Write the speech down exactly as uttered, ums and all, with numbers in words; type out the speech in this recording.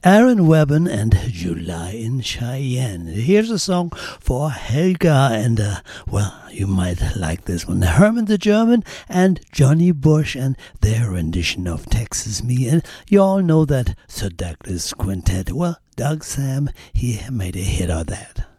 Aaron Webben and July in Cheyenne. Here's a song for Helga and, uh, well, you might like this one. Herman the German and Johnny Bush and their rendition of Texas Me. And you all know that Sir Douglas Quintet. Well, Doug Sam, he made a hit of that.